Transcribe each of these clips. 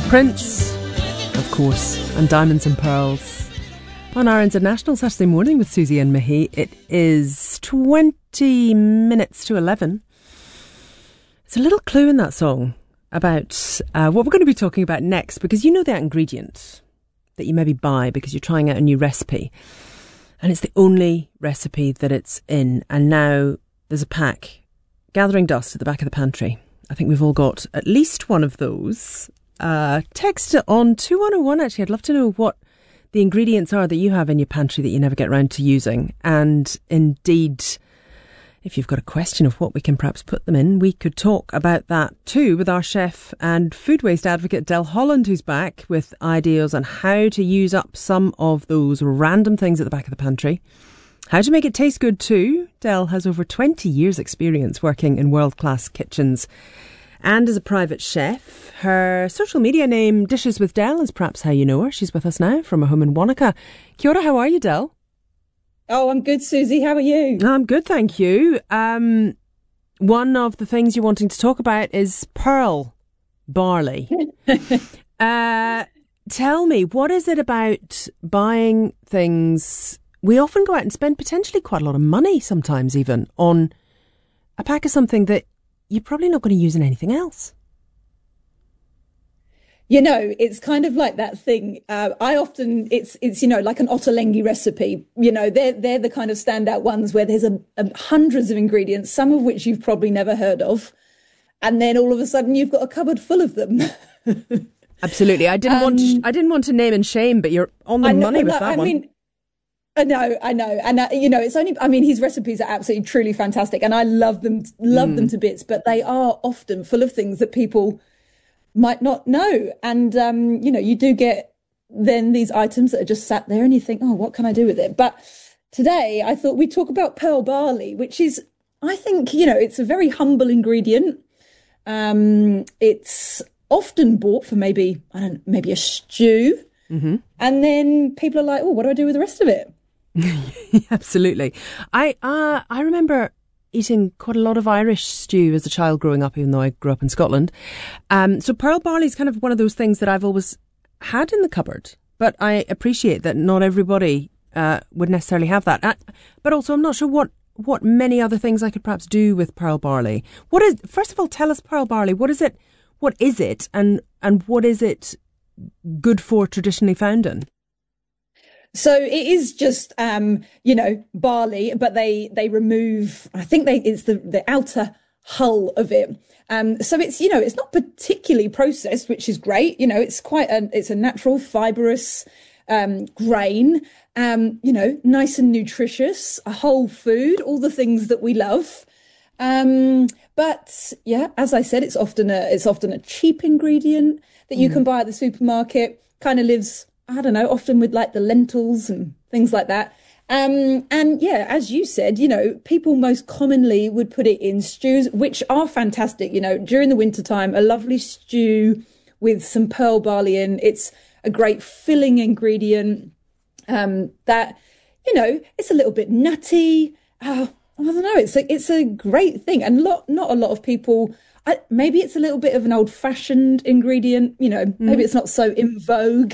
Prince, of course, and Diamonds and Pearls. On our International Saturday morning with Susie and Mahi, it is 20 minutes to 11. It's a little clue in that song about what we're going to be talking about next, because you know that ingredient that you maybe buy because you're trying out a new recipe, and it's the only recipe that it's in, and now there's a pack gathering dust at the back of the pantry. I think we've all got at least one of those. Text it on 2101. Actually, I'd love to know what the ingredients are that you have in your pantry that you never get round to using. And indeed, if you've got a question of what we can perhaps put them in, we could talk about that too with our chef and food waste advocate Del Holland, who's back with ideas on how to use up some of those random things at the back of the pantry. How to make it taste good too. Del has over 20 years experience working in world-class kitchens and as a private chef. Her social media name, Dishes with Del, is perhaps how you know her. She's with us now from a home in Wanaka. Kia ora, how are you, Del? Oh, I'm good, Susie. How are you? I'm good, thank you. One of the things you're wanting to talk about is pearl barley. Tell me, what is it about buying things? We often go out and spend potentially quite a lot of money, sometimes even, on a pack of something that you're probably not going to use in anything else. You know, it's kind of like that thing. It's you know, like an ottolenghi recipe. You know, they're the kind of standout ones where there's hundreds of ingredients, some of which you've probably never heard of, and then all of a sudden you've got a cupboard full of them. Absolutely, I didn't want to name and shame, but you're on the money with that one. I know, and you know, it's only. I mean, his recipes are absolutely, truly fantastic, and I love them to bits. But they are often full of things that people might not know, and you know, you do get then these items that are just sat there, and you think, oh, what can I do with it? But today, I thought we'd talk about pearl barley, which is, I think, you know, it's a very humble ingredient. It's often bought for maybe a stew, and then people are like, oh, what do I do with the rest of it? Absolutely. I remember eating quite a lot of Irish stew as a child growing up, even though I grew up in Scotland. So pearl barley is kind of one of those things that I've always had in the cupboard, but I appreciate that not everybody would necessarily have that. But also, I'm not sure what many other things I could perhaps do with pearl barley. First of all, tell us pearl barley. What is it? And what is it good for, traditionally found in? So it is just, you know, barley, but they remove, I think it's the outer hull of it. So it's, you know, it's not particularly processed, which is great. You know, it's it's a natural fibrous, grain, you know, nice and nutritious, a whole food, all the things that we love. But yeah, as I said, it's often a cheap ingredient that you can buy at the supermarket, kind of lives, I don't know, often with like the lentils and things like that. And yeah, as you said, you know, people most commonly would put it in stews, which are fantastic. You know, during the wintertime, a lovely stew with some pearl barley in. It's a great filling ingredient that, you know, it's a little bit nutty. I don't know. It's a great thing. And not a lot of people, maybe it's a little bit of an old-fashioned ingredient, you know, maybe it's not so in vogue,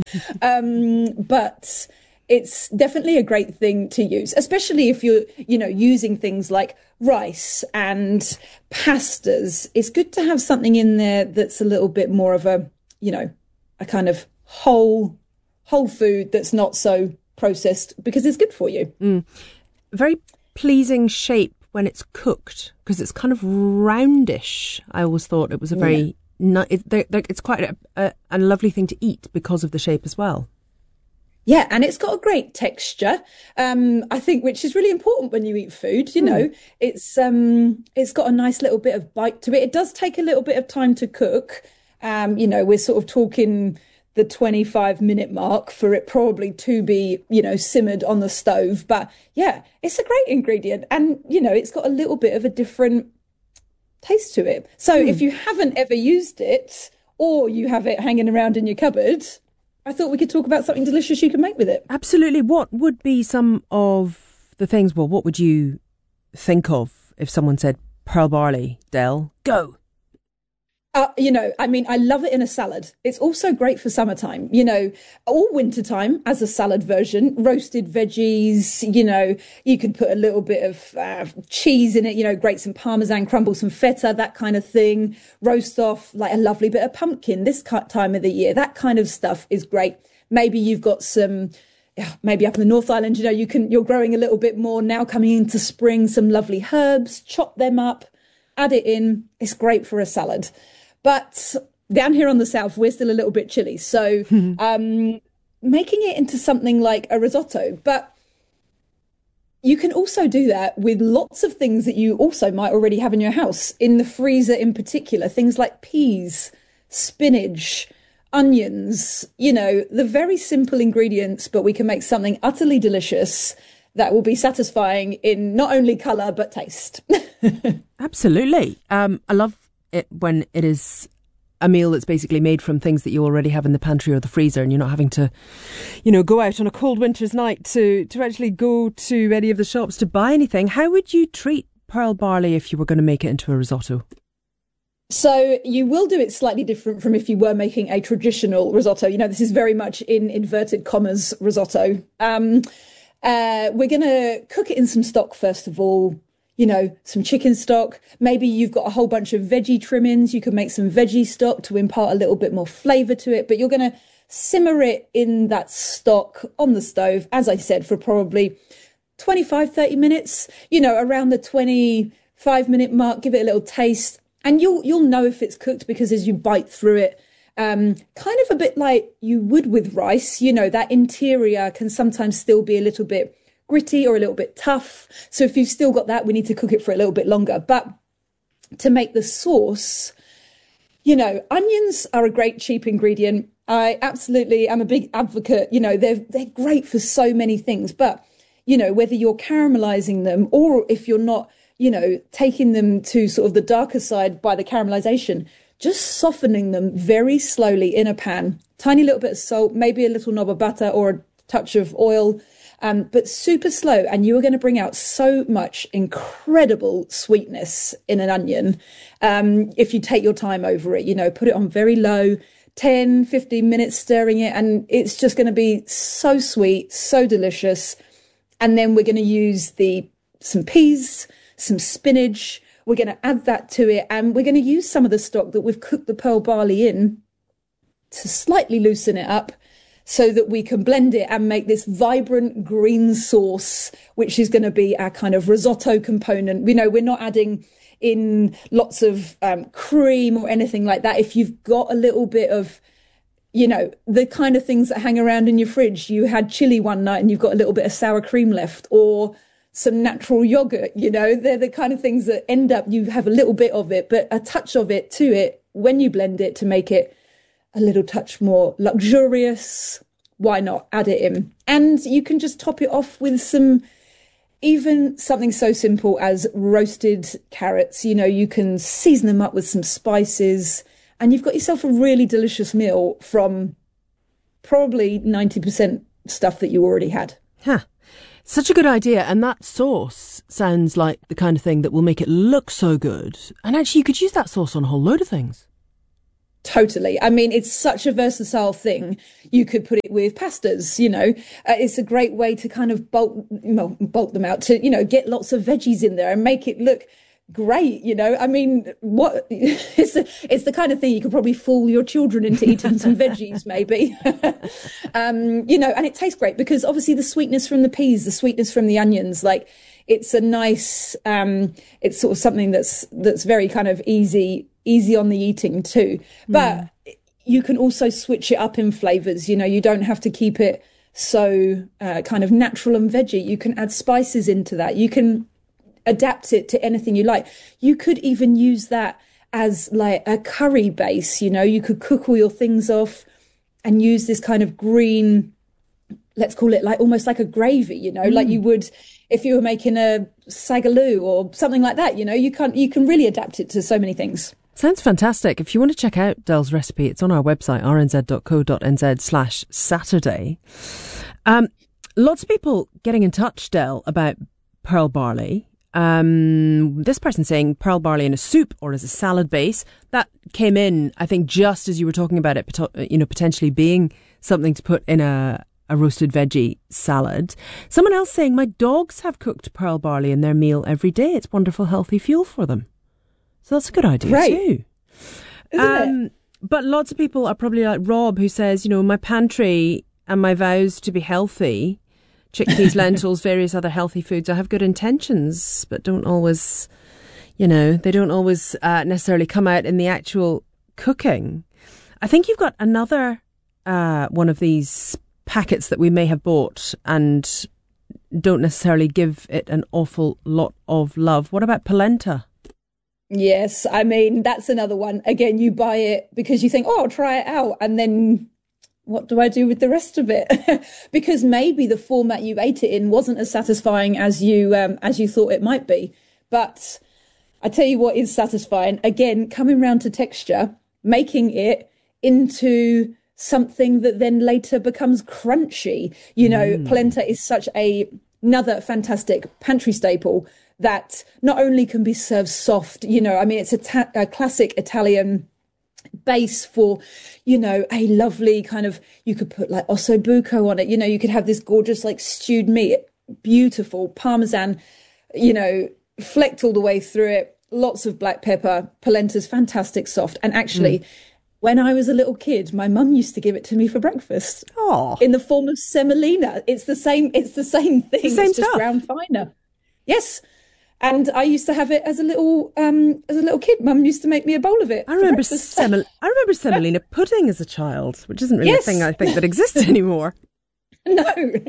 but it's definitely a great thing to use, especially if you're, you know, using things like rice and pastas. It's good to have something in there that's a little bit more of a, you know, a kind of whole food that's not so processed, because it's good for you. Very pleasing shape when it's cooked, because it's kind of roundish. I always thought it was a very it's quite a lovely thing to eat because of the shape as well. Yeah, and it's got a great texture, I think, which is really important when you eat food. You know, it's got a nice little bit of bite to it. It does take a little bit of time to cook. You know, we're sort of talking the 25-minute mark for it probably to be, you know, simmered on the stove. But yeah, it's a great ingredient, and, you know, it's got a little bit of a different taste to it. So if you haven't ever used it, or you have it hanging around in your cupboard, I thought we could talk about something delicious you can make with it. Absolutely. What would be some of the things, well, what would you think of if someone said pearl barley, Del? Go. I mean, I love it in a salad. It's also great for summertime, or wintertime as a salad version. Roasted veggies, you could put a little bit of cheese in it, grate some Parmesan, crumble some feta, that kind of thing. Roast off like a lovely bit of pumpkin this time of the year. That kind of stuff is great. Maybe you've got some, maybe up in the North Island, you're growing a little bit more now coming into spring, some lovely herbs, chop them up, add it in. It's great for a salad. But down here on the south, we're still a little bit chilly. So making it into something like a risotto. But you can also do that with lots of things that you also might already have in your house, in the freezer in particular. Things like peas, spinach, onions, the very simple ingredients, but we can make something utterly delicious that will be satisfying in not only colour, but taste. Absolutely. I love it when it is a meal that's basically made from things that you already have in the pantry or the freezer, and you're not having to, go out on a cold winter's night to actually go to any of the shops to buy anything. How would you treat pearl barley if you were going to make it into a risotto? So you will do it slightly different from if you were making a traditional risotto. This is very much in inverted commas risotto. We're going to cook it in some stock first of all. Some chicken stock. Maybe you've got a whole bunch of veggie trimmings. You can make some veggie stock to impart a little bit more flavour to it. But you're going to simmer it in that stock on the stove, as I said, for probably 25, 30 minutes. Around the 25-minute mark, give it a little taste. And you'll know if it's cooked because as you bite through it, kind of a bit like you would with rice, that interior can sometimes still be a little bit gritty or a little bit tough. So if you've still got that, we need to cook it for a little bit longer. But to make the sauce, onions are a great cheap ingredient. I absolutely am a big advocate. They're great for so many things. But, whether you're caramelizing them or if you're not, taking them to sort of the darker side by the caramelization, just softening them very slowly in a pan, tiny little bit of salt, maybe a little knob of butter or a touch of oil, but super slow, and you are going to bring out so much incredible sweetness in an onion if you take your time over it. Put it on very low, 10, 15 minutes stirring it, and it's just going to be so sweet, so delicious. And then we're going to use some peas, some spinach. We're going to add that to it, and we're going to use some of the stock that we've cooked the pearl barley in to slightly loosen it up, so that we can blend it and make this vibrant green sauce, which is going to be our kind of risotto component. We're not adding in lots of cream or anything like that. If you've got a little bit of, the kind of things that hang around in your fridge, you had chili one night and you've got a little bit of sour cream left, or some natural yogurt, they're the kind of things that end up, you have a little bit of it, but a touch of it to it when you blend it to make it a little touch more luxurious. Why not add it in? And you can just top it off with even something so simple as roasted carrots. You can season them up with some spices, and you've got yourself a really delicious meal from probably 90% stuff that you already had. Huh. Such a good idea. And that sauce sounds like the kind of thing that will make it look so good. And actually, you could use that sauce on a whole load of things. Totally. I mean, it's such a versatile thing. You could put it with pastas, it's a great way to kind of bulk them out to, get lots of veggies in there and make it look great. I mean, it's the kind of thing you could probably fool your children into eating some veggies, maybe, and it tastes great because obviously the sweetness from the peas, the sweetness from the onions, like it's a nice, it's sort of something that's very kind of easy on the eating too. But you can also switch it up in flavors. You don't have to keep it so kind of natural and veggie. You can add spices into that. You can adapt it to anything you like. You could even use that as like a curry base. You could cook all your things off and use this kind of green, let's call it like almost like a gravy, like you would if you were making a sagaloo or something like that. You can really adapt it to so many things. Sounds fantastic. If you want to check out Del's recipe, it's on our website, rnz.co.nz/Saturday. Lots of people getting in touch, Del, about pearl barley. This person saying pearl barley in a soup or as a salad base. That came in, I think, just as you were talking about it, potentially being something to put in a roasted veggie salad. Someone else saying, my dogs have cooked pearl barley in their meal every day. It's wonderful, healthy fuel for them. So that's a good idea too. Isn't it? But lots of people are probably like Rob, who says, my pantry and my vows to be healthy, chickpeas, lentils, various other healthy foods. I have good intentions, but don't always, they don't always necessarily come out in the actual cooking. I think you've got another one of these packets that we may have bought and don't necessarily give it an awful lot of love. What about polenta? Yes, I mean, that's another one. Again, you buy it because you think, I'll try it out. And then what do I do with the rest of it? Because maybe the format you ate it in wasn't as satisfying as you thought it might be. But I tell you what is satisfying. Again, coming round to texture, making it into something that then later becomes crunchy. Polenta is such another fantastic pantry staple that not only can be served soft, it's a classic Italian base for, a lovely kind of, you could put like osso buco on it, you could have this gorgeous like stewed meat, beautiful parmesan, flecked all the way through it, lots of black pepper, polenta's fantastic soft. And actually, when I was a little kid, my mum used to give it to me for breakfast. Oh, in the form of semolina. It's the same thing. It's the same it's stuff. Just ground finer. Yes. And I used to have it as a little kid. Mum used to make me a bowl of it. I remember semolina pudding as a child, which isn't really a thing I think that exists anymore. No,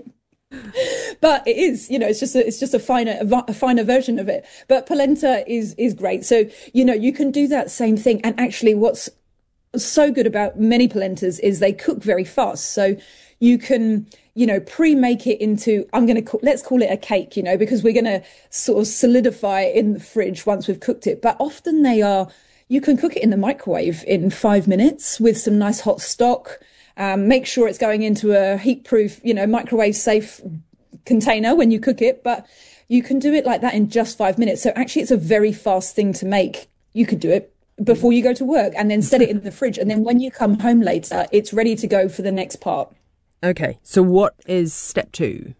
but it is. It's just a finer version of it. But polenta is great. So you can do that same thing. And actually, what's so good about many polentas is they cook very fast. So you can, pre-make it into, let's call it a cake, because we're going to sort of solidify it in the fridge once we've cooked it. But often you can cook it in the microwave in 5 minutes with some nice hot stock. Make sure it's going into a heat-proof, microwave safe container when you cook it. But you can do it like that in just 5 minutes. So actually it's a very fast thing to make. You could do it before you go to work and then set it in the fridge. And then when you come home later, it's ready to go for the next part. Okay, so what is step 2?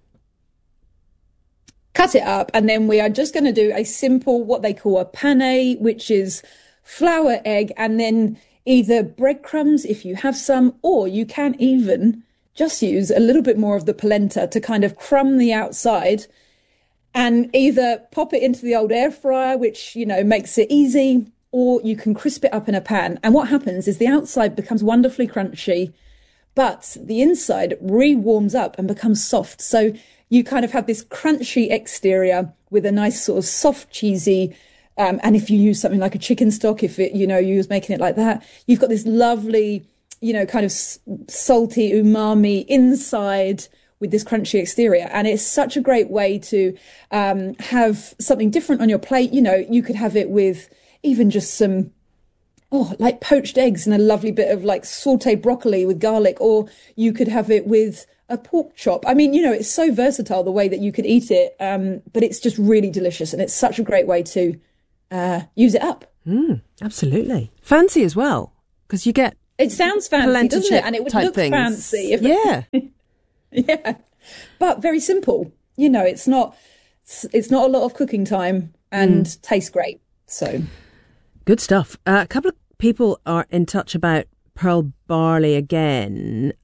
Cut it up, and then we are just going to do a simple, what they call a pane, which is flour, egg, and then either breadcrumbs if you have some, or you can even just use a little bit more of the polenta to kind of crumb the outside and either pop it into the old air fryer, which, makes it easy, or you can crisp it up in a pan. And what happens is the outside becomes wonderfully crunchy, but the inside re-warms up and becomes soft. So you kind of have this crunchy exterior with a nice sort of soft, cheesy, and if you use something like a chicken stock, if it, you was making it like that, you've got this lovely, kind of salty umami inside with this crunchy exterior. And it's such a great way to have something different on your plate. You could have it with even just some like poached eggs and a lovely bit of like sauteed broccoli with garlic, or you could have it with a pork chop. I mean, it's so versatile the way that you could eat it, but it's just really delicious, and it's such a great way to use it up. Absolutely. Fancy as well, because you get... It sounds fancy, doesn't it? And it would look fancy. Yeah. But very simple. It's not a lot of cooking time and tastes great. So... Good stuff. A couple of people are in touch about pearl barley again.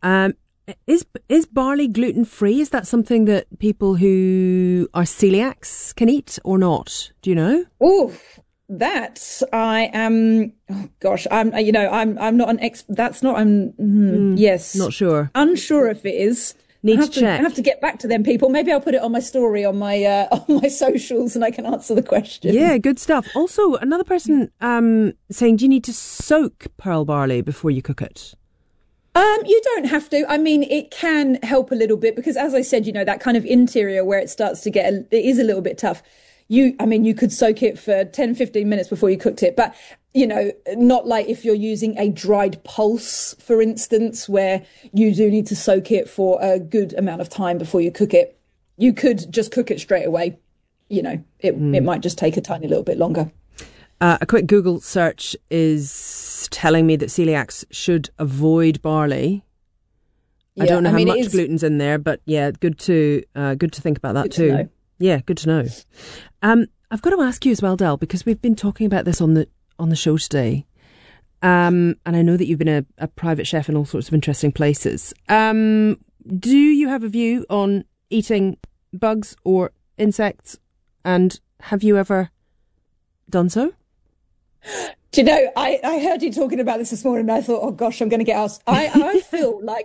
Is barley gluten-free? Is that something that people who are celiacs can eat or not? Do you know? Oof, that I am. Oh gosh, I'm not an expert. That's not. Yes, not sure. Unsure if it is. Need to check. I have to get back to them people. Maybe I'll put it on my story on my socials, and I can answer the question. Yeah, good stuff. Also, another person saying, do you need to soak pearl barley before you cook it? You don't have to. I mean, it can help a little bit because, as I said, that kind of interior where it starts to get, it is a little bit tough. You could soak it for 10, 15 minutes before you cooked it, but not like if you're using a dried pulse, for instance, where you do need to soak it for a good amount of time before you cook it. You could just cook it straight away. it might just take a tiny little bit longer. A quick Google search is telling me that celiacs should avoid barley. I don't know how much gluten's in there, but yeah, good to think about that too. Yeah, good to know. I've got to ask you as well, Del, because we've been talking about this on the show today, and I know that you've been a private chef in all sorts of interesting places. Do you have a view on eating bugs or insects, and have you ever done so? Do you know, I heard you talking about this morning and I thought, oh gosh, I'm going to get asked. I feel like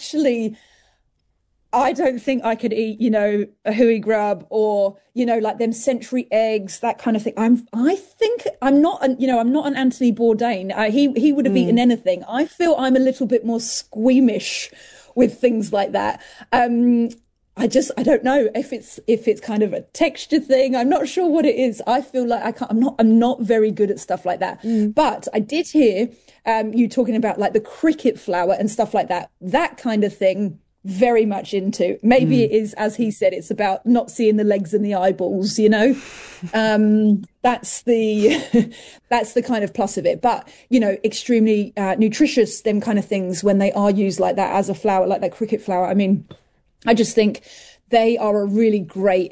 I don't think I could eat, a hooey grub or, like them century eggs, that kind of thing. I think I'm not an Anthony Bourdain. He would have eaten anything. I feel I'm a little bit more squeamish with things like that. I don't know if it's kind of a texture thing. I'm not sure what it is. I feel like I'm not very good at stuff like that. But I did hear you talking about like the cricket flour and stuff like that. That kind of thing, very much into. Maybe it is, as he said, it's about not seeing the legs and the eyeballs, That's the kind of plus of it. But, extremely nutritious, them kind of things when they are used like that as a flour, like that cricket flour. I mean, I just think they are a really great,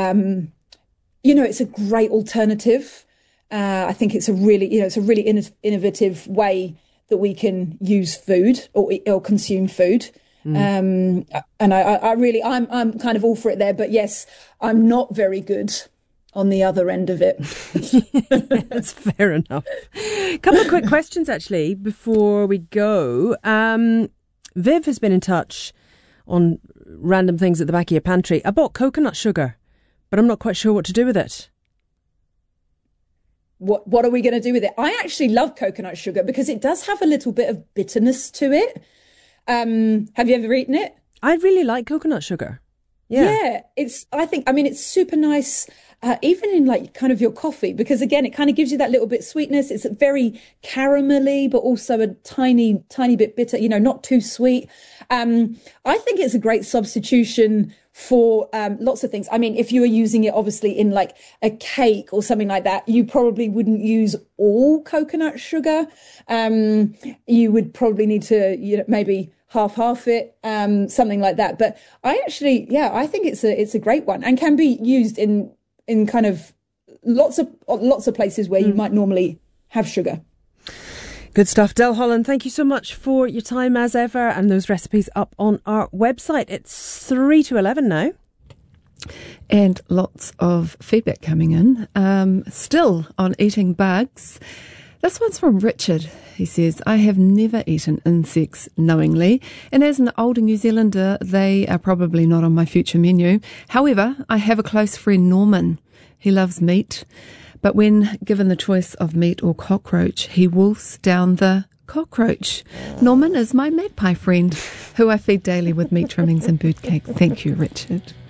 it's a great alternative. I think it's a really innovative way that we can use food or consume food. And I'm kind of all for it there. But yes, I'm not very good on the other end of it. That's fair enough. A couple of quick questions, actually, before we go. Viv has been in touch on random things at the back of your pantry. I bought coconut sugar, but I'm not quite sure what to do with it. What are we going to do with it? I actually love coconut sugar because it does have a little bit of bitterness to it. Have you ever eaten it? I really like coconut sugar. Yeah, it's super nice, even in like kind of your coffee, because again, it kind of gives you that little bit sweetness. It's very caramelly, but also a tiny, tiny bit bitter, not too sweet. I think it's a great substitution for lots of things. I mean, if you were using it obviously in like a cake or something like that, you probably wouldn't use all coconut sugar. You would probably need to, maybe half it, something like that. But I think it's a great one and can be used in kind of lots of places where you might normally have sugar. Good stuff. Del Holland, thank you so much for your time as ever, and those recipes up on our website. It's 3 to 11 now. And lots of feedback coming in. Still on eating bugs. This one's from Richard. He says, I have never eaten insects knowingly, and as an older New Zealander, they are probably not on my future menu. However, I have a close friend, Norman. He loves meat, but when given the choice of meat or cockroach, he wolfs down the cockroach. Norman is my magpie friend, who I feed daily with meat trimmings and bird cake. Thank you, Richard.